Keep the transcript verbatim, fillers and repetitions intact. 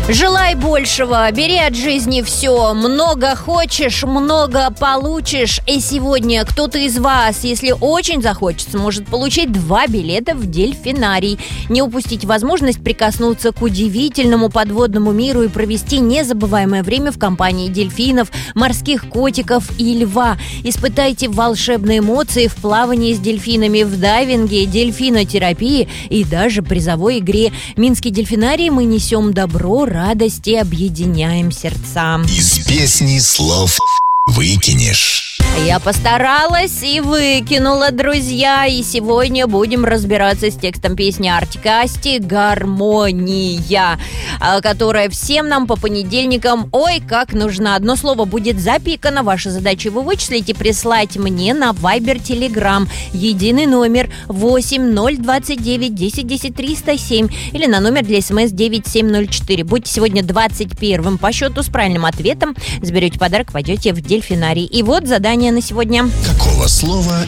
Желай большего, бери от жизни все. Много хочешь, много получишь. И сегодня кто-то из вас, если очень захочется, может получить два билета в дельфинарий. Не упустите возможность прикоснуться к удивительному подводному миру и провести незабываемое время в компании дельфинов, морских котиков и льва. Испытайте волшебные эмоции в плавании с дельфинами, в дайвинге, дельфинотерапии и даже призовой игре. Минский дельфинарий, мы несем добро, радость и объединяем сердца. Из песни слов выкинешь. Я постаралась и выкинула, друзья. И сегодня будем разбираться с текстом песни Артик и Асти «Гармония», которая всем нам по понедельникам ой как нужна. Одно слово будет запикано. Ваша задача его вычислить и прислать мне на Viber, Telegram. Единый номер восемь ноль двадцать девять десять десять триста семь или на номер для смс девять семь ноль четыре. Будьте сегодня двадцать первым по счету с правильным ответом. Заберете подарок, пойдете в дельфинарий. И вот задание на сегодня. Какого слова